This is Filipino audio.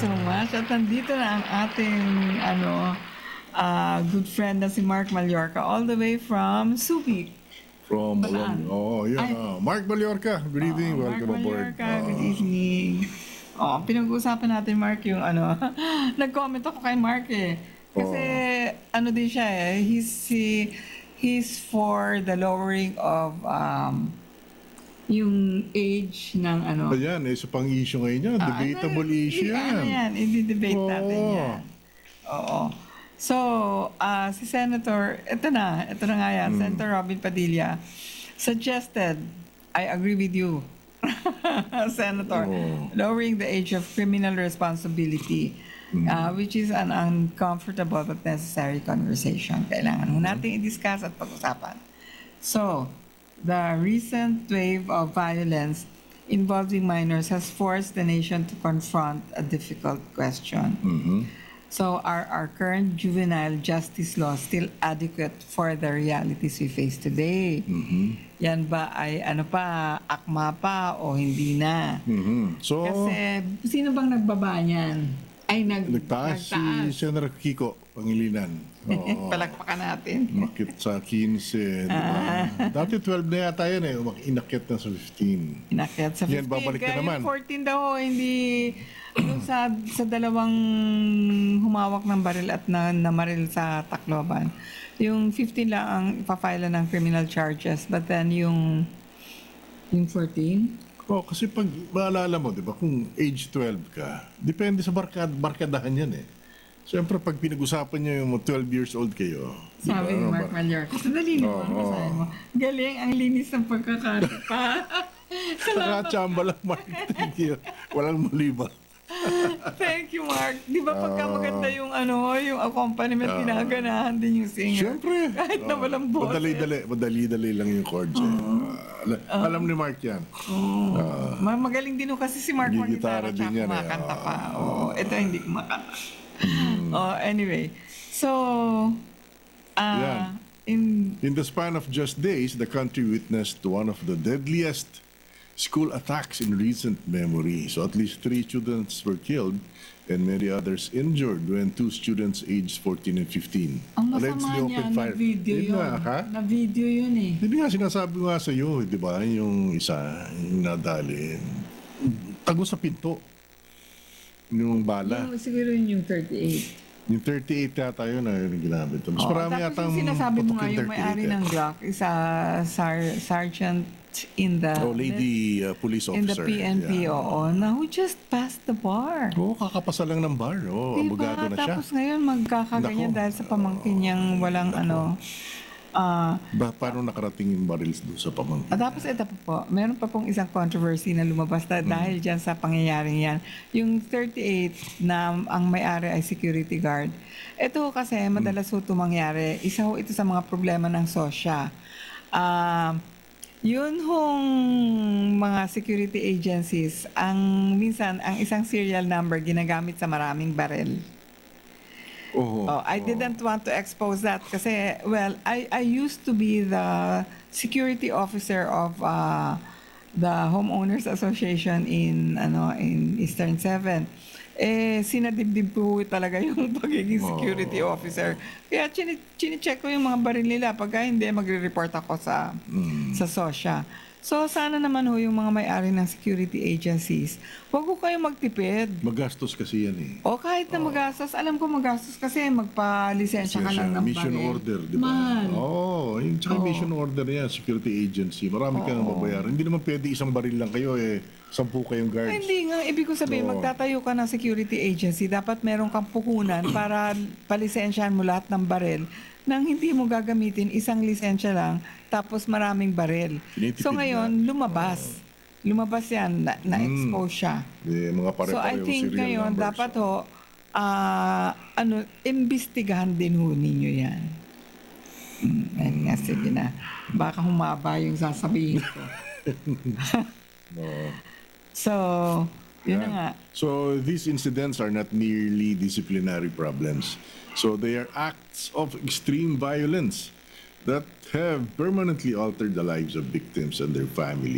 so much. At nandito na ang ating good friend na si Mark Mallorca all the way from Subic. From Balaan. yan. Ay. Mark Mallorca, good evening. Mark Welcome aboard. Mallorca, good evening. Pinag-uusapan natin, Mark, yung nag-comment ako kay Mark eh. Kasi din siya eh, he's for the lowering of yung age ng Ayan, isa pang issue ngayon yan. Debatable issue yan. i-debate natin yan. Oo. So, si Senator, ito na nga yan, Senator Robin Padilla suggested, I agree with you, Senator, lowering the age of criminal responsibility, which is an uncomfortable but necessary conversation. Kailangan natin i-discuss at pag-usapan. So, the recent wave of violence involving minors has forced the nation to confront a difficult question. So, are our current juvenile justice laws still adequate for the realities we face today? Yan ba ay akma pa o hindi na? So, Kasi sino bang nagbaba niyan? Ay, nagtaas si Senator Kiko Pangilinan. Palakpakan natin. Umakit sa 15. Diba? Dati 12 na yata yan eh. Inakyat na sa 15. Inakyat sa 15. Yan, babalik na naman. Yung 14 daw, hindi... sa dalawang humawak ng baril at namaril sa Tacloban. Yung 15 lang ang ipafile ng criminal charges. But then yung 14? Kasi pag maalala mo, di ba, kung age 12 ka, depende sa barkadahan yan eh. Siyempre, pag pinag-usapan niyo yung 12 years old kayo, sabi ni Mark Mallorca, sandali naman, masahe mo. Galing, ang linis ng pagkakatipa. Nakachamba lang, Mark. Thank you. Walang maliba. Thank you, Mark. Di ba pagka maganda yung yung accompaniment, ginaganahan din yung singer? Siyempre. Kahit na walang boses. Madali-dali lang yung chords. Alam ni Mark yan. Magaling din kasi si Mark mag-gitara din yan. kumakanta pa. Ito hindi kumakanta. Anyway. So, in the span of just days, the country witnessed one of the deadliest school attacks in recent memory. So at least 3 students were killed and many others injured when 2 students aged 14 and 15 ang allegedly masama niya, opened fire. na-video yun. Na-video yun eh. Hindi nga sinasabi nga sa iyo, di ba? Yung isa, yung nadali. Tago sa pinto. Yung bala. Siguro yun yung 38. Yung 38 yata yun na yung ginamit. Mas marami Tapos yata yung sinasabi mo nga yung may-ari ng Glock is a sergeant in the lady police officer. in the PNP, na who just passed the bar. Kakapasa lang ng bar. Abogado na siya. Tapos ngayon magkakaganyan dahil sa pamangkin niyang walang paano nakarating yung barils doon sa pamangkin? Tapos ito po, meron pa pong isang controversy na lumabas dahil dyan sa pangyayaring yan. Yung 38 na ang may-ari ay security guard. Ito kasi madalas ito mangyari. Isa ito sa mga problema ng SOSYA. Yun hong mga security agencies, minsan ang isang serial number ginagamit sa maraming baril. I didn't want to expose that kasi, well, I used to be the security officer of the Homeowners Association in Eastern 7. Sinadibdib ko talaga yung pagiging security officer. Kaya chine-check ko yung mga baril nila. Pagka hindi, magre-report ako sa SOSYA. So, sana naman yung mga may-ari ng security agencies, huwag ko kayong magtipid. Magastos kasi yan eh. Kahit na magastos. Alam ko magastos kasi magpa-lisensya ka lang ng mission baril. order, di ba? Yung mission order yan, security agency. Marami ka nang babayaran. Hindi naman pwede isang baril lang kayo 10 kayong guards. Hindi nga. Ibig ko sabihin, magtatayo ka ng security agency, dapat meron kang puhunan para palisensyahan mo lahat ng baril nang hindi mo gagamitin isang lisensya lang tapos maraming baril. So ngayon, lumabas. Lumabas yan, na-expose siya. So I think ngayon, dapat imbestigahan din ninyo yan. Sige na. Baka humaba yung sasabihin ko. So, yun na nga. So these incidents are not merely disciplinary problems. So they are acts of extreme violence that have permanently altered the lives of victims and their families.